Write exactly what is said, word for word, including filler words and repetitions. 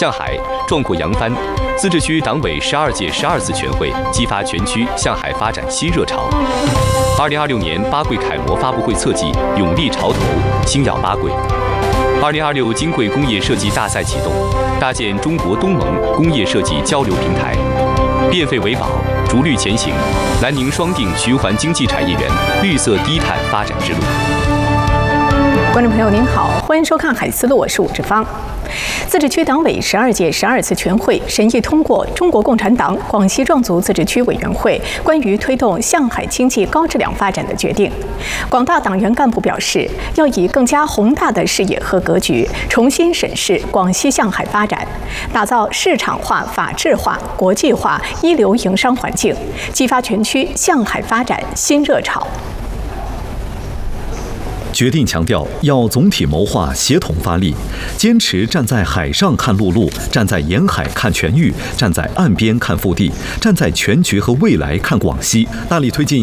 向海壮阔扬帆。自治区党委十二届十二次全会激发全区向海发展新热潮。二零二六年八桂楷模发布会侧记“勇立潮头，星耀八桂”。二零二六金桂工业设计大赛启动，搭建中国东盟工业设计交流平台。变废为宝，逐绿前行，南宁双定循环经济产业园绿色低碳发展之路。 观众朋友您好，欢迎收看《海思路》，我是武志芳。自治区党委十二届十二次全会审议通过中国共产党广西壮族自治区委员会关于推动向海经济高质量发展的决定。广大党员干部表示，要以更加宏大的视野和格局，重新审视广西向海发展，打造市场化、法治化、国际化一流营商环境，激发全区向海发展新热潮。 决定强调要总体谋划、协同发力，坚持站在海上看陆路，站在沿海看全域，站在岸边看腹地，站在全局和未来看广西，大力推进